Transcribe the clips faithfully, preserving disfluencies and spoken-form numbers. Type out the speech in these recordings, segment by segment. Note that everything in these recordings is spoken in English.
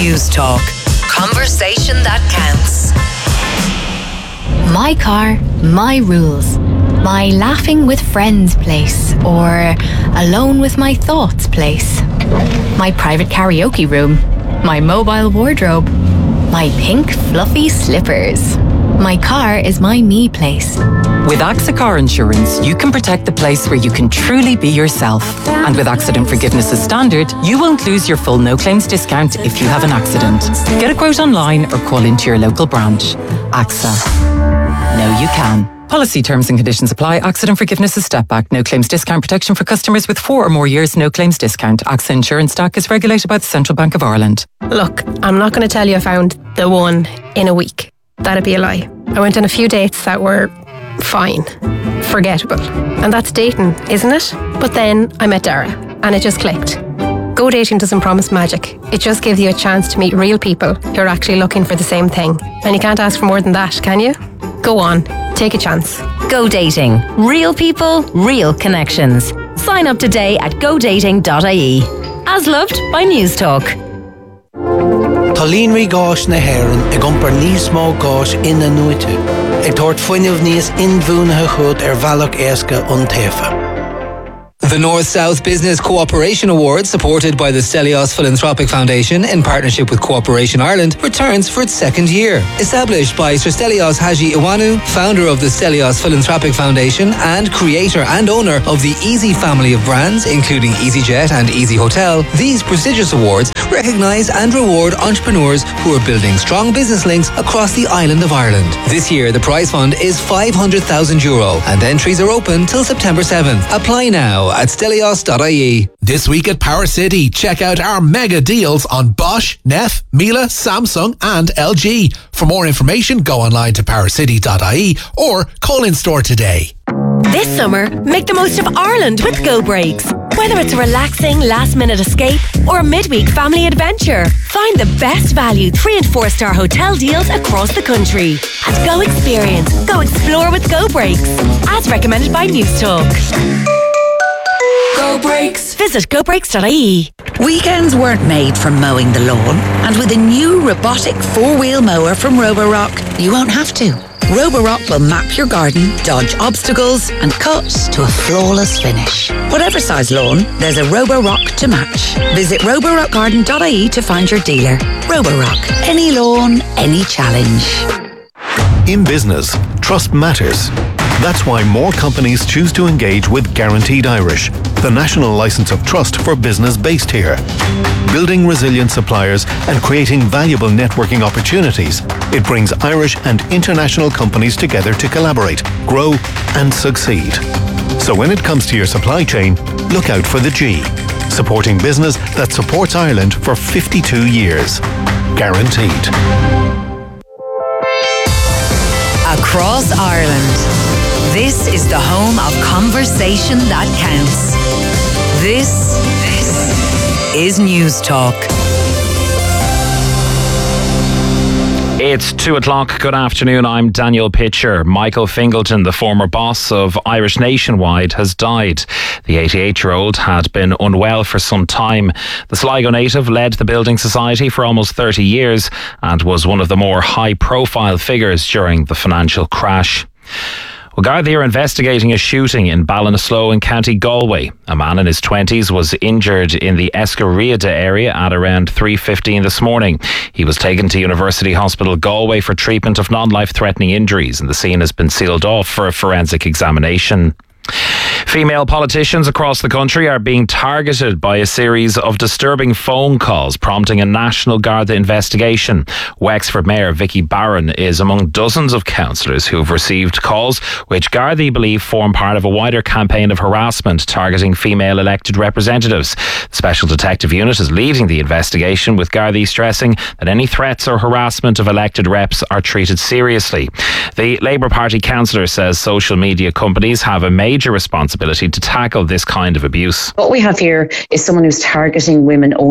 News Talk. Conversation that counts. My car, my rules. My laughing with friends place, or alone with my thoughts place. My private karaoke room. My mobile wardrobe. My pink fluffy slippers. My car is my me place. With AXA Car Insurance, you can protect the place where you can truly be yourself. And with accident forgiveness as standard, you won't lose your full no claims discount if you have an accident. Get a quote online or call into your local branch. AXA. Know you can. Policy terms and conditions apply. Accident forgiveness is step back. No claims discount protection for customers with four or more years. No claims discount. AXA Insurance D A C is regulated by the Central Bank of Ireland. Look, I'm not going to tell you I found the one in a week. That'd be a lie. I went on a few dates that were fine, forgettable. And that's dating, isn't it? But then I met Dara and it just clicked. Go Dating doesn't promise magic. It just gives you a chance to meet real people who are actually looking for the same thing. And you can't ask for more than that, can you? Go on, take a chance. Go Dating. Real people, real connections. Sign up today at go dating dot I E. As loved by News Talk. Tá líonraí gáis na hÉireann ag iompar níos mó gáis ina nuaite. Ag tabhairt fuinneamh níos inmhúnathe chud ar bhealach éasca an taofa. The North-South Business Cooperation Award, supported by the Stelios Philanthropic Foundation in partnership with Cooperation Ireland, returns for its second year. Established by Sir Stelios Haji Iwanu, founder of the Stelios Philanthropic Foundation and creator and owner of the Easy family of brands, including EasyJet and Easy Hotel, these prestigious awards recognise and reward entrepreneurs who are building strong business links across the island of Ireland. This year, the prize fund is five hundred thousand euro and entries are open till September seventh. Apply now at stelios dot I E. This week at Power City, check out our mega deals on Bosch, Neff, Miele, Samsung and L G. For more information, go online to power city dot I E or call in store today. This summer, make the most of Ireland with Go Breaks. Whether it's a relaxing last-minute escape or a midweek family adventure, find the best value three and four star hotel deals across the country. And go experience, go explore with Go Breaks. As recommended by News Talk. Go Breaks. Visit go breaks dot I E. Weekends weren't made for mowing the lawn, and with a new robotic four-wheel mower from Roborock, you won't have to. Roborock will map your garden, dodge obstacles and cut to a flawless finish. Whatever size lawn, there's a Roborock to match. Visit roborock garden dot I E to find your dealer. Roborock. Any lawn, any challenge. In business, trust matters. That's why more companies choose to engage with Guaranteed Irish, the national licence of trust for business based here. Building resilient suppliers and creating valuable networking opportunities, it brings Irish and international companies together to collaborate, grow and succeed. So when it comes to your supply chain, look out for the G, supporting business that supports Ireland for fifty-two years. Guaranteed. Across Ireland, this is the home of conversation that counts. This, this is News Talk. It's two o'clock. Good afternoon. I'm Daniel Pitcher. Michael Fingleton, the former boss of Irish Nationwide, has died. The eighty-eight-year-old had been unwell for some time. The Sligo native led the Building Society for almost thirty years and was one of the more high-profile figures during the financial crash. Well, Gardaí are investigating a shooting in Ballinasloe in County Galway. A man in his twenties was injured in the Escariada area at around three fifteen this morning. He was taken to University Hospital Galway for treatment of non-life-threatening injuries, and the scene has been sealed off for a forensic examination. Female politicians across the country are being targeted by a series of disturbing phone calls prompting a National Garda investigation. Wexford Mayor Vicky Barron is among dozens of councillors who have received calls which Gardaí believe form part of a wider campaign of harassment targeting female elected representatives. The Special Detective Unit is leading the investigation, with Gardaí stressing that any threats or harassment of elected reps are treated seriously. The Labour Party councillor says social media companies have a major responsibility to tackle this kind of abuse. What we have here is someone who's targeting women only.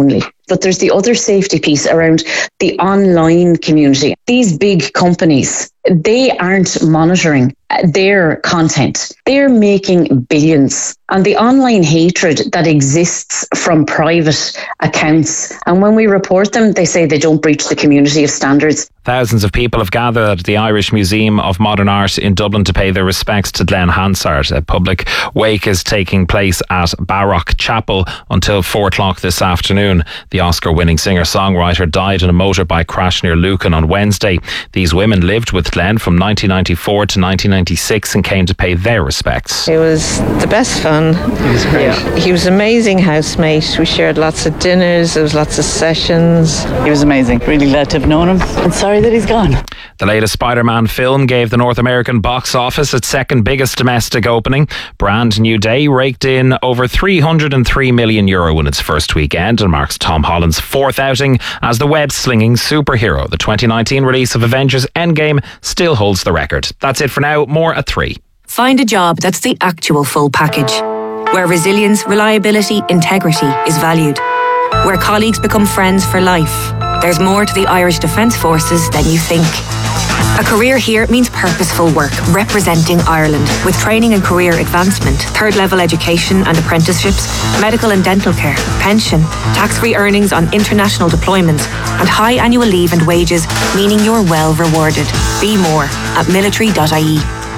But there's the other safety piece around the online community. These big companies, they aren't monitoring their content. They're making billions. And the online hatred that exists from private accounts, and when we report them, they say they don't breach the community of standards. Thousands of people have gathered at the Irish Museum of Modern Art in Dublin to pay their respects to Glenn Hansard. A public wake is taking place at Barrock Chapel until four o'clock this afternoon. The Oscar-winning singer-songwriter died in a motorbike crash near Lucan on Wednesday. These women lived with Glenn from nineteen ninety-four to nineteen ninety-six and came to pay their respects. It was the best fun. It was great. Yeah. He was an amazing housemate. We shared lots of dinners. There was lots of sessions. He was amazing. Really glad to have known him. And sorry that he's gone. The latest Spider-Man film gave the North American box office its second biggest domestic opening. Brand New Day raked in over three hundred three million euro in its first weekend and marks Tom Holland's fourth outing as the web-slinging superhero. The twenty nineteen release of Avengers Endgame still holds the record. That's it for now. More at three. Find a job that's the actual full package, where resilience, reliability, integrity is valued, where colleagues become friends for life. There's more to the Irish Defence Forces than you think. A career here means purposeful work, representing Ireland, with training and career advancement, third level education and apprenticeships, medical and dental care, pension, tax-free earnings on international deployments, and high annual leave and wages, meaning you're well rewarded. Be more at military dot I E.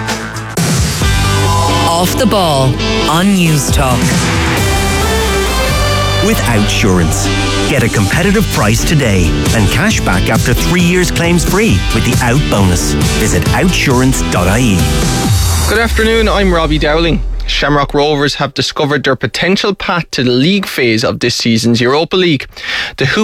Off the Ball on News Talk. With Outsurance. Get a competitive price today and cash back after three years claims free with the Out bonus. Visit outsurance dot I E. Good afternoon, I'm Robbie Dowling. Shamrock Rovers have discovered their potential path to the league phase of this season's Europa League. The